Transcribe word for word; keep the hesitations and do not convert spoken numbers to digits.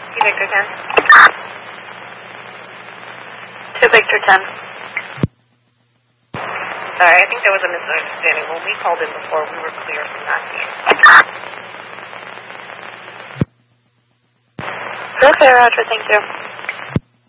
Two Victor ten. Two Victor ten. Sorry, I think there was a misunderstanding. When we called in before, we were clear from that team. Okay, Roger, thank you.